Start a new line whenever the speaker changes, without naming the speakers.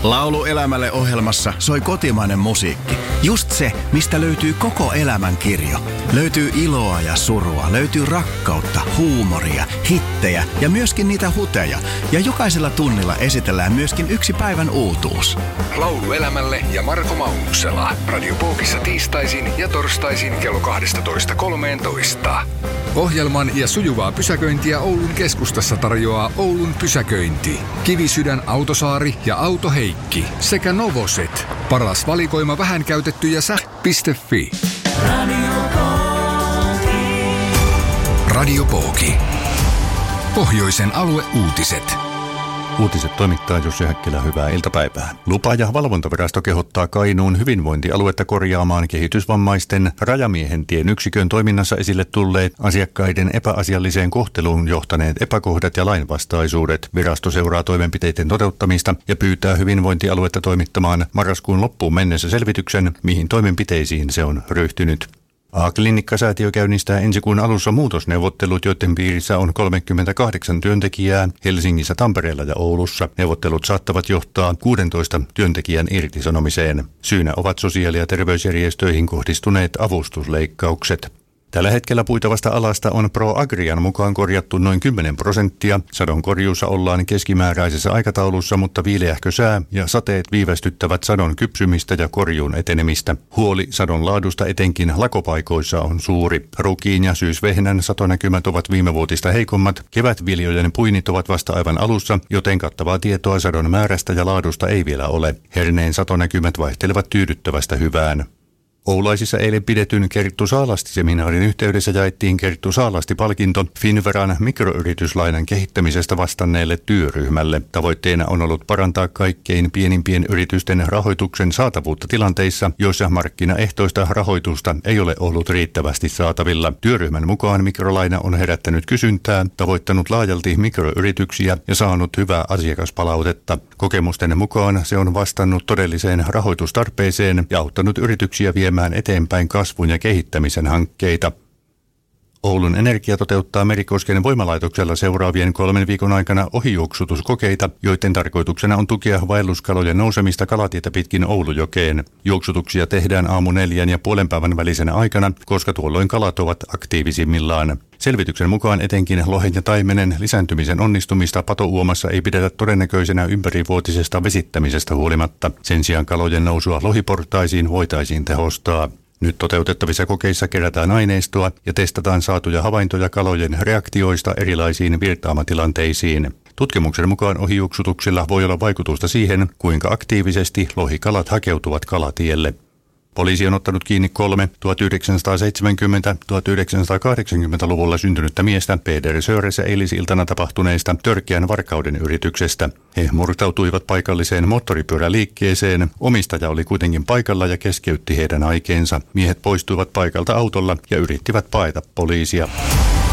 Laulu elämälle -ohjelmassa soi kotimainen musiikki. Just se, mistä löytyy koko elämän kirjo. Löytyy iloa ja surua, löytyy rakkautta, huumoria, hittejä ja myöskin niitä huteja. Ja jokaisella tunnilla esitellään myöskin yksi päivän uutuus.
Laulu elämälle ja Marko Maunuksela. Radio Pookissa tiistaisin ja torstaisin kello 12.13. Ohjelman ja sujuvaa pysäköintiä Oulun keskustassa tarjoaa Oulun pysäköinti. Kivisydän Autosaari ja Auto Heikki sekä Novoset. Paras valikoima vähän käytettyjä sähkö.fi. Radio Pooki. Pohjoisen alueuutiset.
Uutiset toimittaa Jussi Häkkilä, hyvää iltapäivää. Lupa- ja valvontavirasto kehottaa Kainuun hyvinvointialuetta korjaamaan kehitysvammaisten Rajamiehen tien yksikön toiminnassa esille tulleet asiakkaiden epäasialliseen kohteluun johtaneet epäkohdat ja lainvastaisuudet. Virasto seuraa toimenpiteiden toteuttamista ja pyytää hyvinvointialuetta toimittamaan marraskuun loppuun mennessä selvityksen, mihin toimenpiteisiin se on ryhtynyt. A-klinikkasäätiö käynnistää ensi kuun alussa muutosneuvottelut, joiden piirissä on 38 työntekijää Helsingissä, Tampereella ja Oulussa. Neuvottelut saattavat johtaa 16 työntekijän irtisanomiseen. Syynä ovat sosiaali- ja terveysjärjestöihin kohdistuneet avustusleikkaukset. Tällä hetkellä puitavasta alasta on ProAgrian mukaan korjattu noin 10%. Sadon korjuussa ollaan keskimääräisessä aikataulussa, mutta viileähkö sää ja sateet viivästyttävät sadon kypsymistä ja korjuun etenemistä. Huoli sadon laadusta etenkin lakopaikoissa on suuri. Rukiin ja syysvehnän satonäkymät ovat viimevuotista heikommat. Kevätviljojen puinit ovat vasta aivan alussa, joten kattavaa tietoa sadon määrästä ja laadusta ei vielä ole. Herneen satonäkymät vaihtelevat tyydyttävästä hyvään. Oulaisissa eilen pidetyn Kerttu Saalasti-seminaarin yhteydessä jaettiin Kerttu Saalasti-palkinto Finnveran mikroyrityslainan kehittämisestä vastanneelle työryhmälle. Tavoitteena on ollut parantaa kaikkein pienimpien yritysten rahoituksen saatavuutta tilanteissa, joissa markkinaehtoista rahoitusta ei ole ollut riittävästi saatavilla. Työryhmän mukaan mikrolaina on herättänyt kysyntää, tavoittanut laajalti mikroyrityksiä ja saanut hyvää asiakaspalautetta. Kokemusten mukaan se on vastannut todelliseen rahoitustarpeeseen ja auttanut yrityksiä viemään eteenpäin kasvun ja kehittämisen hankkeita. Oulun Energia toteuttaa Merikosken voimalaitoksella seuraavien 3 viikon aikana ohijuoksutuskokeita, joiden tarkoituksena on tukea vaelluskalojen nousemista kalatietä pitkin Oulujokeen. Juoksutuksia tehdään aamu 4 ja puolen päivän välisenä aikana, koska tuolloin kalat ovat aktiivisimmillaan. Selvityksen mukaan etenkin lohen ja taimenen lisääntymisen onnistumista patouomassa ei pidetä todennäköisenä ympärivuotisesta vesittämisestä huolimatta. Sen sijaan kalojen nousua lohiportaisiin voitaisiin tehostaa. Nyt toteutettavissa kokeissa kerätään aineistoa ja testataan saatuja havaintoja kalojen reaktioista erilaisiin virtaamatilanteisiin. Tutkimuksen mukaan ohijuoksutuksilla voi olla vaikutusta siihen, kuinka aktiivisesti lohikalat hakeutuvat kalatielle. Poliisi on ottanut kiinni 3 1970-1980-luvulla syntynyttä miestä Pedersöressä eilisiltana tapahtuneista törkeän varkauden yrityksestä. He murtautuivat paikalliseen moottoripyöräliikkeeseen. Omistaja oli kuitenkin paikalla ja keskeytti heidän aikeensa. Miehet poistuivat paikalta autolla ja yrittivät paeta poliisia.